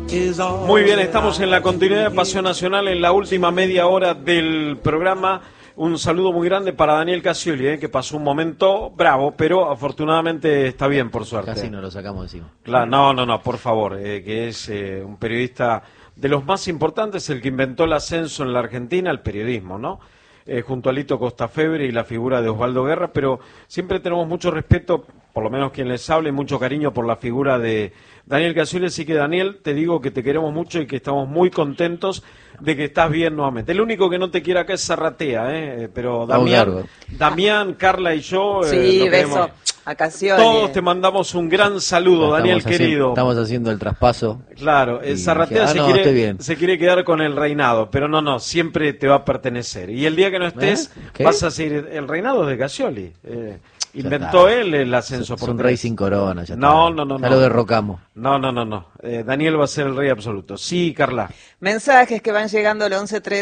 Muy bien, estamos en la continuidad de Paseo Nacional en la última media hora del programa. Un saludo muy grande para Daniel Casioli, que pasó un momento bravo, pero afortunadamente está bien, por suerte. Casi nos lo sacamos encima. Claro, no, por favor, que es un periodista de los más importantes, el que inventó el ascenso en la Argentina, el periodismo, ¿no? Junto a Lito Costafebre y la figura de Osvaldo Guerra, pero siempre tenemos mucho respeto, por lo menos quien les hable, y mucho cariño por la figura de Daniel Casioli. Así que, Daniel, te digo que te queremos mucho y que estamos muy contentos de que estás bien nuevamente. El único que no te quiere acá es Zarratea, pero Damián, Carla y yo... sí, beso a Casioli. Todos te mandamos un gran saludo, Daniel, querido. Estamos haciendo el traspaso. Claro, Zarratea se quiere quedar con el reinado, pero no, siempre te va a pertenecer. Y el día que no estés, vas a seguir. El reinado de Casioli. Inventó él el ascenso por un rey sin corona. Ya no. Ya lo derrocamos. No. Daniel va a ser el rey absoluto. Sí, Carla. Mensajes que van llegando al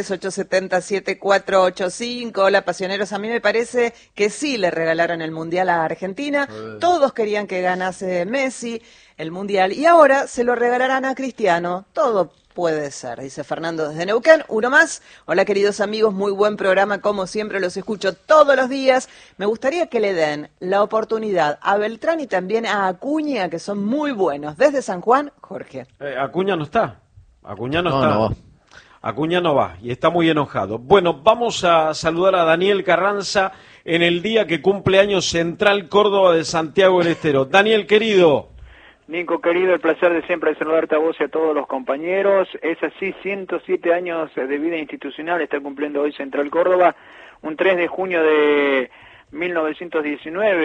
1138707485. Hola, pasioneros. A mí me parece que sí le regalaron el Mundial a Argentina. Todos querían que ganase Messi el Mundial. Y ahora se lo regalarán a Cristiano. Todo puede ser, dice Fernando desde Neuquén. Uno más. Hola, queridos amigos, muy buen programa, como siempre los escucho todos los días. Me gustaría que le den la oportunidad a Beltrán y también a Acuña, que son muy buenos. Desde San Juan, Jorge. Acuña no está. Acuña no está. No. Acuña no va y está muy enojado. Bueno, vamos a saludar a Daniel Carranza en el día que cumple años Central Córdoba de Santiago del Estero. Daniel, querido. Nico, querido, el placer de siempre de saludarte a vos y a todos los compañeros. Es así, 107 años de vida institucional está cumpliendo hoy Central Córdoba, un 3 de junio de 1919.